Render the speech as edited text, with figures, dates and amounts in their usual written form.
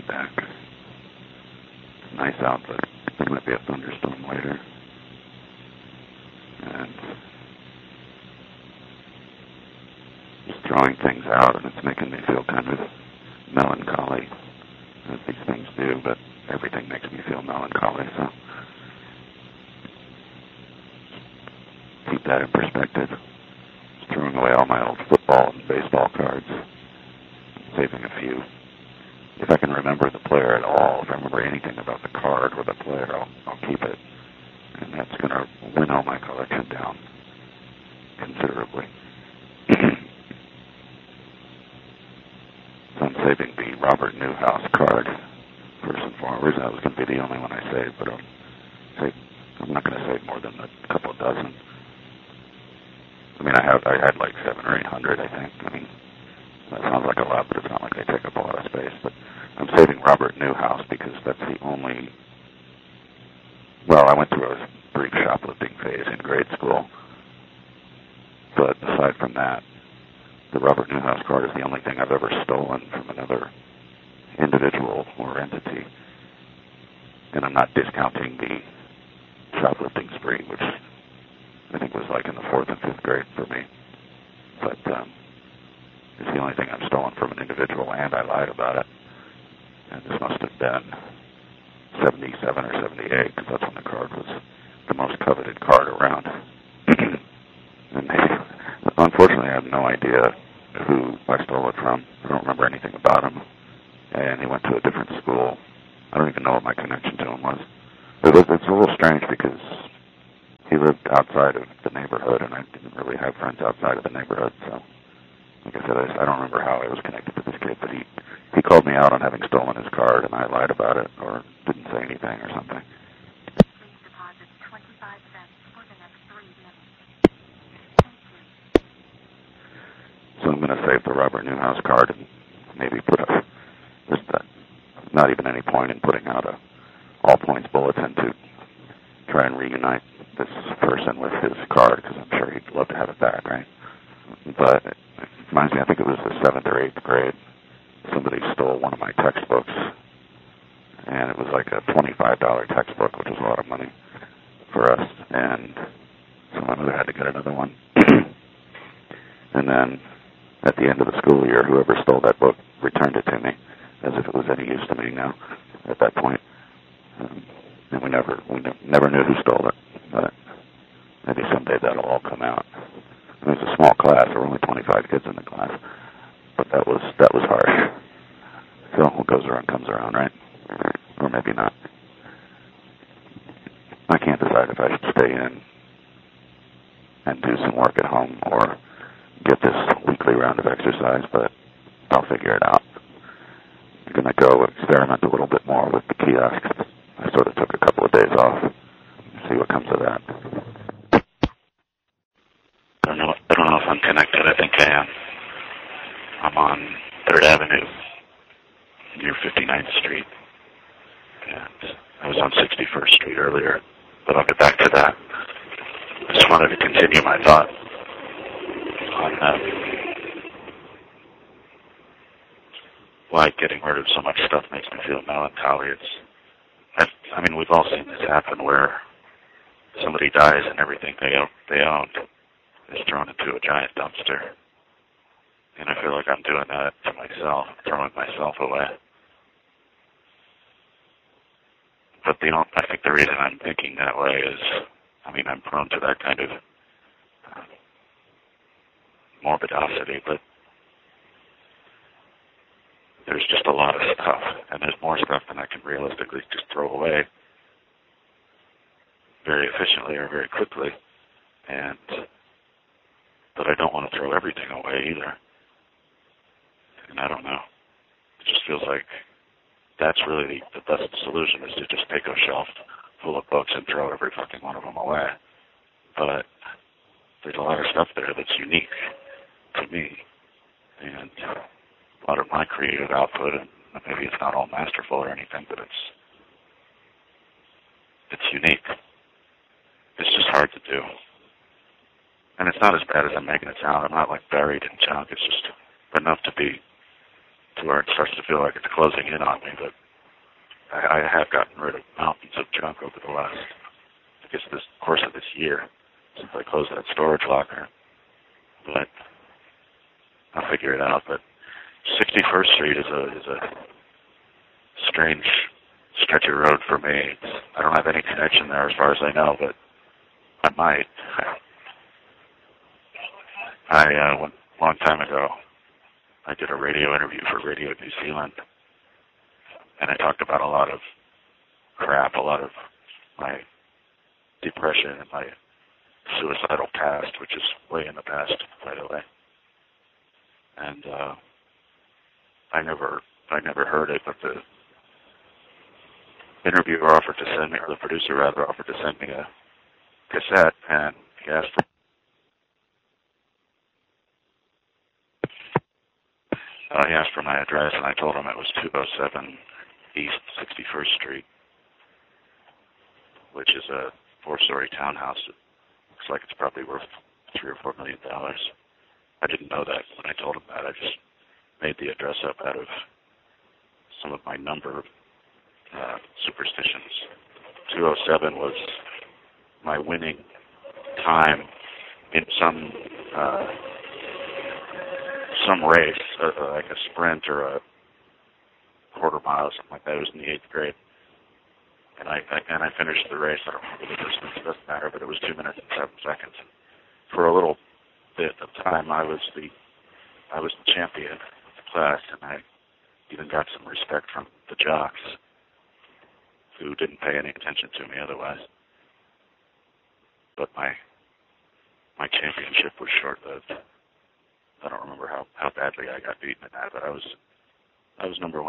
back. Nice out, but there might be a thunderstorm later. And just throwing things out, and it's making me feel kind of melancholy, as these things do, but everything makes me feel melancholy, so keep that in perspective. Just throwing away all my old football and baseball cards, saving a few. If I can remember the player at all, if I remember anything about the card or the player, I'll keep it. And that's going to winnow my collection down considerably. So I'm saving the Robert Newhouse card first and foremost. That was going to be the only one I saved, but I'm not going to save more than a couple dozen. I mean, I had like 700 or 800, I think. I mean, that sounds like a lot, but it's not like they take up a lot of space. But I'm saving Robert Newhouse because that's the only... Well, I went through a brief shoplifting phase in grade school. But aside from that, the Robert Newhouse card is the only thing I've ever stolen from another individual or entity. And I'm not discounting the shoplifting spree, which I think was like in the 4th and 5th grade for me. But it's the only thing I've stolen from an individual, and I lied about it. And this must have been 77 or 78, because that's when the card was the most coveted card around. And unfortunately, I have no idea who I stole it from. I don't remember anything about him. And he went to a different school. I don't even know what my connection to him was. It's a little strange because he lived outside of the neighborhood, and I didn't really have friends outside of the neighborhood. So, like I said, I don't remember how I was connected to this kid, but he called me out on having stolen his card, and I lied about it or didn't say anything or something. Please deposit 25 cents for the next 3 minutes. Thank you. So I'm going to save the Robert Newhouse card and maybe put not even any point in putting out a all-points bulletin to try and reunite this person with his card, because I'm sure he'd love to have it back, right? But it reminds me, I think it was the 7th or 8th grade, somebody stole one of my textbooks, and it was like a $25 textbook, which was a lot of money for us, and so my mother had to get another one. And then at the end of the school year, whoever stole that book returned it to me, as if it was any use to me now at that point. And we never knew who stole it, but maybe someday that'll all come out. It was a small class. There were only 25 kids in the class, but that was harsh. So what goes around comes around, right? Or maybe not. I can't decide if I should stay in and do some work at home or get this weekly round of exercise, but I'll figure it out. I'm going to go experiment a little bit more with the kiosk. I sort of took a couple of days off. See what comes of that. I don't know if I'm connected. I think I am. I'm on 3rd Avenue near 59th Street. And I was on 61st Street earlier, but I'll get back to that. I just wanted to continue my thought on why getting rid of so much stuff makes me feel melancholy. I mean, we've all seen this happen where somebody dies and everything they owned is thrown into a giant dumpster. And I feel like I'm doing that to myself, throwing myself away. But I think the reason I'm thinking that way is, I mean, I'm prone to that kind of morbidosity, but there's just a lot of stuff, and there's more stuff than I can realistically just throw away very efficiently or very quickly. But I don't want to throw everything away either. And I don't know. It just feels like that's really the best solution, is to just take a shelf full of books and throw every fucking one of them away. But there's a lot of stuff there that's unique to me. And a lot of my creative output, and maybe it's not all masterful or anything, but it's unique. It's just hard to do. And it's not as bad as I'm making it sound. I'm not like buried in junk. It's just enough to to where it starts to feel like it's closing in on me, but I have gotten rid of mountains of junk over the last, I guess, this course of this year since I closed that storage locker. But I'll figure it out. But 61st Street is a strange stretch of road for me. I don't have any connection there as far as I know, but I might. Went a long time ago, I did a radio interview for Radio New Zealand, and I talked about a lot of crap, a lot of my depression and my suicidal past, which is way in the past, by the way. And I never heard it, but the interviewer offered to send me, or the producer rather, offered to send me a cassette, and he asked for my address, and I told him it was 207 East 61st Street, which is a 4-story townhouse. It looks like it's probably worth $3 or $4 million. I didn't know that when I told him that. I just made the address up out of some of my number superstitions. 207 was my winning time in some race, like a sprint or a quarter mile or something like that. It was in the 8th grade. And I finished the race. I don't remember the distance, it doesn't matter, but it was 2 minutes and 7 seconds. For a little bit of time, I was the champion of the class, and I even got some respect from the jocks who didn't pay any attention to me otherwise. But my championship was short-lived. I don't remember how badly I got beaten in that, but I was number one.